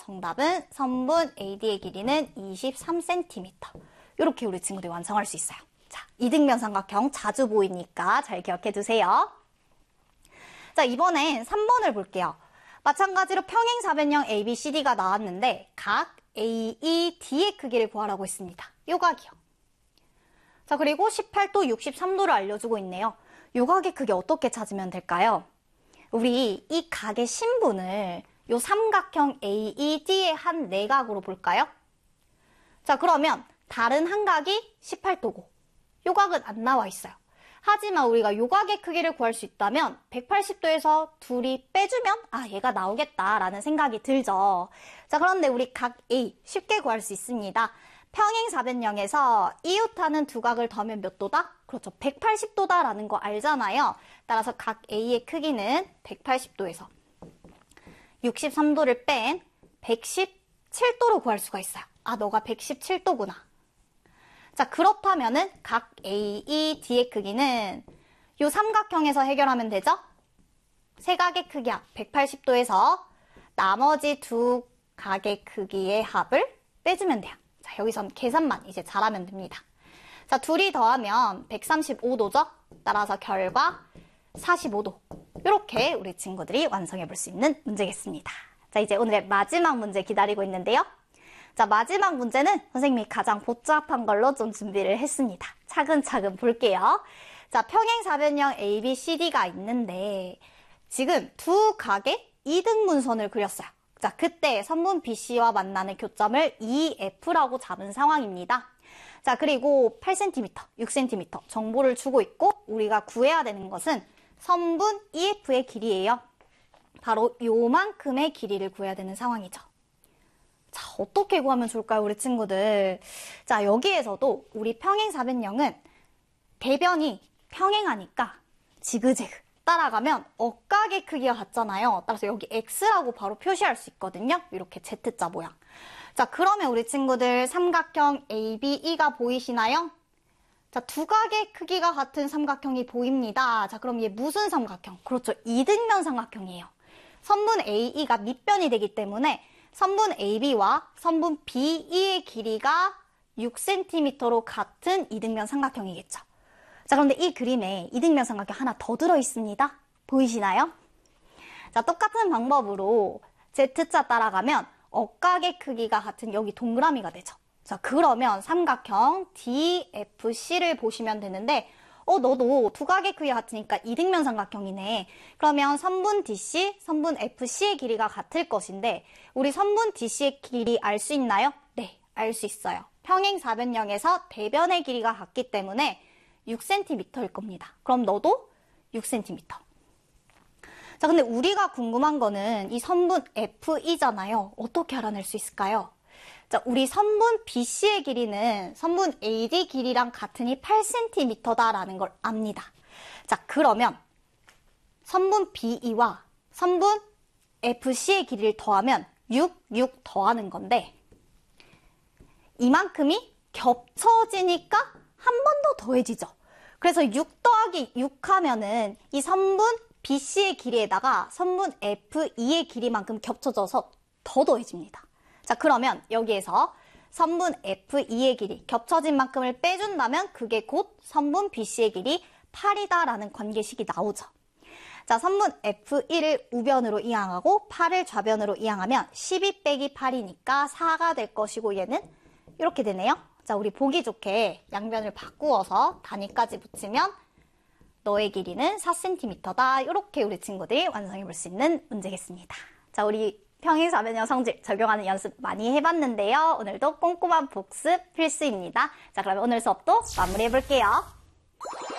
정답은 선분 AD의 길이는 23cm. 이렇게 우리 친구들이 완성할 수 있어요. 자, 이등변 삼각형 자주 보이니까 잘 기억해 두세요. 자, 이번엔 3번을 볼게요. 마찬가지로 평행사변형 ABCD가 나왔는데 각 AED의 크기를 구하라고 했습니다. 요 각이요. 자, 그리고 18도, 63도를 알려주고 있네요. 요 각의 크기 어떻게 찾으면 될까요? 우리 이 각의 신분을 요 삼각형 AED의 한 내각으로 볼까요? 자, 그러면 다른 한 각이 18도고 요 각은 안 나와 있어요. 하지만 우리가 요 각의 크기를 구할 수 있다면 180도에서 둘이 빼주면 얘가 나오겠다라는 생각이 들죠. 자, 그런데 우리 각 A 쉽게 구할 수 있습니다. 평행사변형에서 이웃하는 두 각을 더하면 몇 도다? 그렇죠. 180도다라는 거 알잖아요. 따라서 각 A의 크기는 180도에서 63도를 뺀 117도로 구할 수가 있어요. 너가 117도구나. 자, 그렇다면은 각 AED의 크기는 요 삼각형에서 해결하면 되죠? 세 각의 크기야 180도에서 나머지 두 각의 크기의 합을 빼주면 돼요. 자, 여기선 계산만 이제 잘하면 됩니다. 자, 둘이 더하면 135도죠? 따라서 결과 45도. 이렇게 우리 친구들이 완성해 볼 수 있는 문제겠습니다. 자, 이제 오늘의 마지막 문제 기다리고 있는데요. 자, 마지막 문제는 선생님이 가장 복잡한 걸로 좀 준비를 했습니다. 차근차근 볼게요. 자, 평행사변형 ABCD가 있는데 지금 두 각의 이등분선을 그렸어요. 자, 그때 선분 BC와 만나는 교점을 EF라고 잡은 상황입니다. 자, 그리고 8cm, 6cm 정보를 주고 있고 우리가 구해야 되는 것은 선분 EF의 길이에요. 바로 요만큼의 길이를 구해야 되는 상황이죠. 자, 어떻게 구하면 좋을까요, 우리 친구들? 자, 여기에서도 우리 평행사변형은 대변이 평행하니까 지그재그 따라가면 억각의 크기가 같잖아요. 따라서 여기 X라고 바로 표시할 수 있거든요. 이렇게 Z자 모양. 자, 그러면 우리 친구들 삼각형 ABE가 보이시나요? 자, 두 각의 크기가 같은 삼각형이 보입니다. 자, 그럼 얘 무슨 삼각형? 그렇죠. 이등변 삼각형이에요. 선분 AE가 밑변이 되기 때문에 선분 AB와 선분 BE의 길이가 6cm로 같은 이등변 삼각형이겠죠. 자, 그런데 이 그림에 이등변 삼각형 하나 더 들어있습니다. 보이시나요? 자, 똑같은 방법으로 Z자 따라가면 억각의 크기가 같은 여기 동그라미가 되죠. 자, 그러면 삼각형 DFC를 보시면 되는데 너도 두 각의 크기가 같으니까 이등변 삼각형이네. 그러면 선분 DC, 선분 FC의 길이가 같을 것인데 우리 선분 DC의 길이 알 수 있나요? 네, 알 수 있어요. 평행사변형에서 대변의 길이가 같기 때문에 6cm일 겁니다. 그럼 너도 6cm. 자, 근데 우리가 궁금한 거는 이 선분 FE잖아요. 어떻게 알아낼 수 있을까요? 자, 우리 선분 BC의 길이는 선분 AD 길이랑 같으니 8cm다라는 걸 압니다. 자, 그러면 선분 BE와 선분 FC의 길이를 더하면 6 더하는 건데 이만큼이 겹쳐지니까 한 번 더 더해지죠. 그래서 6 더하기 6 하면은 이 선분 BC의 길이에다가 선분 FE의 길이만큼 겹쳐져서 더 더해집니다. 자, 그러면 여기에서 선분 FE의 길이 겹쳐진 만큼을 빼준다면 그게 곧 선분 BC의 길이 8이다라는 관계식이 나오죠. 자, 선분 F1을 우변으로 이항하고 8을 좌변으로 이항하면 12 빼기 8이니까 4가 될 것이고 얘는 이렇게 되네요. 자, 우리 보기 좋게 양변을 바꾸어서 단위까지 붙이면 너의 길이는 4cm다. 이렇게 우리 친구들이 완성해 볼 수 있는 문제겠습니다. 자, 우리 평행사변형 성질 적용하는 연습 많이 해봤는데요. 오늘도 꼼꼼한 복습 필수입니다. 자, 그러면 오늘 수업도 마무리해 볼게요.